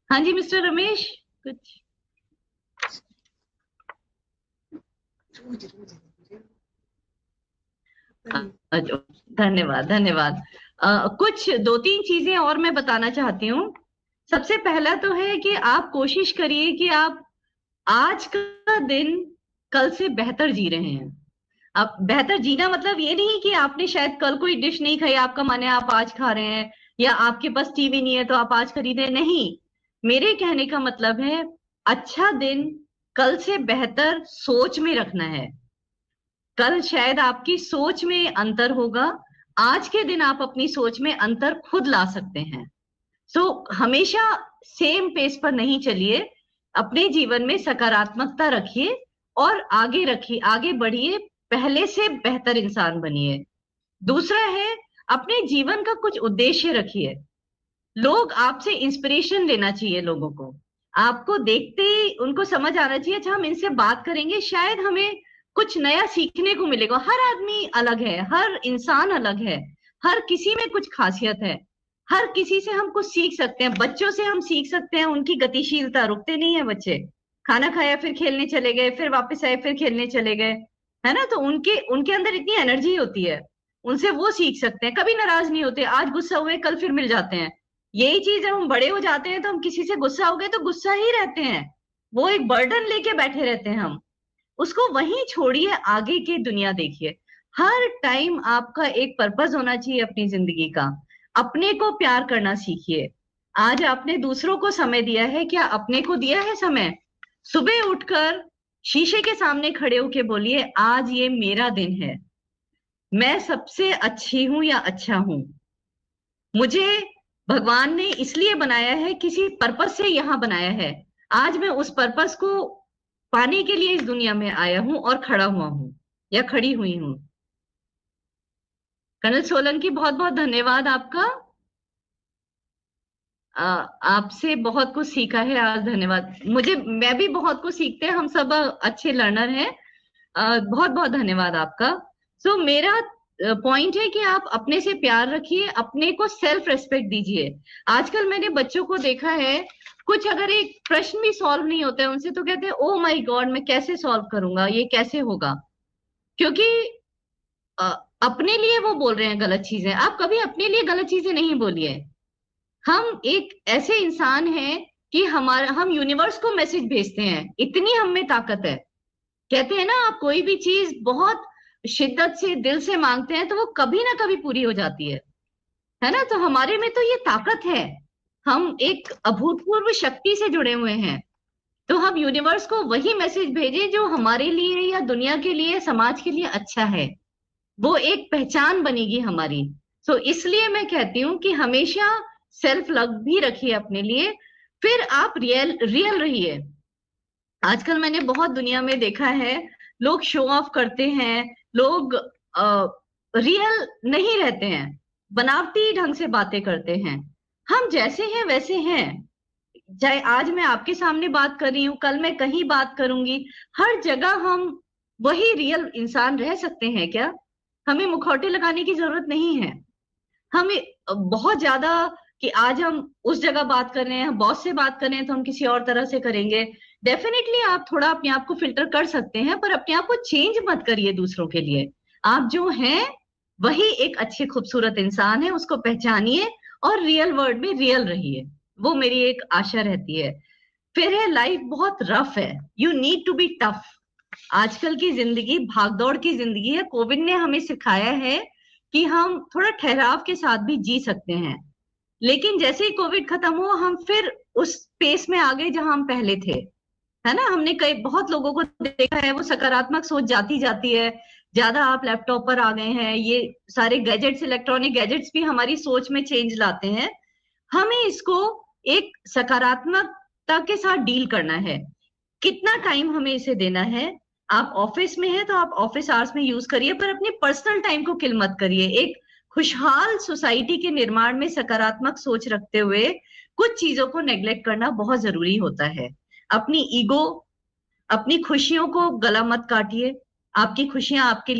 हाँ जी मिस्टर रमेश, कुछ। अच्छा, धन्यवाद धन्यवाद। कुछ दो तीन चीजें और मैं बताना चाहती हूँ। सबसे पहला तो है कि आप कोशिश करिए कि आप आज का दिन कल से बेहतर जी रहे हैं। आप बेहतर जीना मतलब ये नहीं कि आपने शायद कल कोई डिश नहीं खाई, आपका मन है आप आज खा रहे हैं, या आपके पास टीवी नहीं है तो आप आज खरीदे नहीं। मेरे कहने का मतलब है, अच्छा दिन कल से बेहतर सोच में रखना है। कल शायद आपकी सोच में अंतर होगा, आज के दिन आप अपनी सोच में अंतर खुद ला सकते हैं। सो हमेशा सेम पेस पर नहीं चलिए, अपने जीवन में सकारात्मकता रखिए और आगे रखिए, आगे बढ़िए, पहले से बेहतर इंसान बनिए। दूसरा है, अपने जीवन का कुछ उद्देश्य रखिए। लोग आपसे इंस्पिरेशन लेना चाहिए, लोगों को आपको देखते ही उनको समझ आना चाहिए, अच्छा हम इनसे बात करेंगे शायद हमें कुछ नया सीखने को मिलेगा। हर आदमी अलग है, हर इंसान अलग है, हर किसी में कुछ खासियत है। हर किसी से हम कुछ सीख सकते हैं, बच्चों से हम सीख सकते हैं उनकी गतिशीलता, रुकते नहीं है बच्चे। खाना खाया फिर खेलने चले गए, फिर वापस आए फिर खेलने चले गए, है ना। तो उनके उनके अंदर इतनी एनर्जी होती है, उनसे वो सीख सकते हैं। कभी नाराज नहीं होते, आज गुस्सा हुए कल फिर मिल जाते हैं। यही चीज जब हम बड़े हो जाते हैं तो हम किसी से गुस्सा हो गए तो गुस्सा ही रहते हैं, वो एक बर्डन लेके बैठे रहते हैं हम। उसको वहीं छोड़िए, आगे की दुनिया देखिए। हर टाइम आपका एक पर्पस होना चाहिए अपनी जिंदगी का। अपने को प्यार करना सीखिए। आज आपने दूसरों को समय दिया है, क्या अपने को दिया है समय? सुबह उठकर शीशे के सामने खड़े होके बोलिए, आज ये मेरा दिन है, मैं सबसे अच्छी हूं या अच्छा हूं। मुझे भगवान ने इसलिए बनाया है, किसी पर्पस से यहां बनाया है। आज मैं उस पर्पस को पाने के लिए इस दुनिया में आया हूं और खड़ा हुआ हूं या खड़ी हुई हूं। कर्नल सोलंकी, बहुत बहुत धन्यवाद आपका। आपसे बहुत कुछ सीखा है आज, धन्यवाद। मैं भी बहुत कुछ सीखते हैं, हम सब अच्छे लर्नर हैं। बहुत बहुत धन्यवाद आपका। सो मेरा पॉइंट है कि आप अपने से प्यार रखिए, अपने को सेल्फ रेस्पेक्ट दीजिए। आजकल मैंने बच्चों को देखा है, कुछ अगर एक प्रश्न भी सॉल्व नहीं होता है उनसे तो कहते हैं ओ माय गॉड मैं कैसे सॉल्व करूंगा, ये कैसे होगा। क्योंकि अ, अपने लिए वो बोल रहे हैं गलत चीजें। आप कभी अपने लिए गलत चीजें नहीं बोलिए। हम एक ऐसे इंसान हैं कि हम यूनिवर्स को मैसेज भेजते हैं, इतनी हम में ताकत है। कहते हैं ना, आप कोई भी चीज बहुत शिद्दत से दिल से मांगते हैं तो वो कभी ना कभी पूरी हो जाती है ना। तो हमारे में तो ये ताकत है, हम एक अभूतपूर्व शक्ति से जुड़े हुए हैं। तो हम यूनिवर्स को वही मैसेज भेजें जो हमारे लिए या दुनिया के लिए, समाज के लिए अच्छा है। वो एक पहचान बनेगी हमारी। सो इसलिए मैं कहती हूँ कि हमेशा सेल्फ लव भी रखिए अपने लिए, फिर आप रियल रियल रहिए। आजकल मैंने बहुत दुनिया में देखा है, लोग शो ऑफ करते हैं, लोग रियल नहीं रहते हैं, बनावटी ढंग से बातें करते हैं। हम जैसे हैं वैसे हैं। चाहे आज मैं आपके सामने बात कर रही हूँ, कल मैं कहीं बात करूंगी, हर जगह हम वही रियल इंसान रह सकते हैं क्या? हमें मुखौटे लगाने की जरूरत नहीं है। हमें बहुत ज्यादा कि आज हम उस जगह बात कर रहे हैं, बॉस से बात कर रहे हैं तो हम किसी और तरह से करेंगे। डेफिनेटली आप थोड़ा अपने आप को फिल्टर कर सकते हैं, पर अपने आप को चेंज मत करिए दूसरों के लिए। आप जो हैं वही एक अच्छे खूबसूरत इंसान है, उसको पहचानिए और रियल वर्ल्ड में रियल रहिए। वो मेरी एक आशा रहती है। फिर है, लाइफ बहुत रफ है, you need to be tough. आजकल की जिंदगी भागदौड़ की जिंदगी है। कोविड ने हमें सिखाया है कि हम थोड़ा ठहराव के साथ भी जी सकते हैं। लेकिन जैसे ही कोविड खत्म हुआ, हम फिर उस स्पेस में आ गए जहां हम पहले थे, है ना। हमने कई बहुत लोगों को देखा है, वो सकारात्मक सोच जाती जाती है। ज्यादा आप लैपटॉप पर आ गए हैं, ये सारे गैजेट्स, इलेक्ट्रॉनिक गैजेट्स भी हमारी सोच में चेंज लाते हैं। हमें इसको एक सकारात्मकता के साथ डील करना है। कितना टाइम हमें इसे देना है? आप ऑफिस में हैं तो आप ऑफिस आवर्स में यूज करिए, पर अपने पर्सनल टाइम को किल मत करिए। एक खुशहाल सोसाइटी के निर्माण में सकारात्मक सोच रखते हुए कुछ चीजों को नेग्लेक्ट करना बहुत जरूरी होता है। अपनी ईगो, अपनी खुशियों को गला मत काटिए। आपकी खुशियां आपके